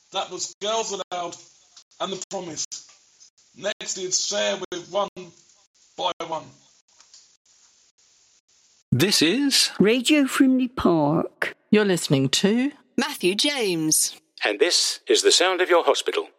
That was Girls Aloud and The Promise. Next is Share with One by One. This is Radio Frimley Park. You're listening to Matthew James. And this is the sound of your hospital.